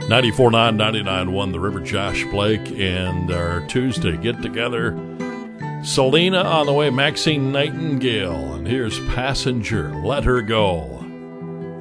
94.9, 99.1, The River, Josh Blake, and our Tuesday get-together. Selena on the way, Maxine Nightingale, and here's Passenger, Let Her Go.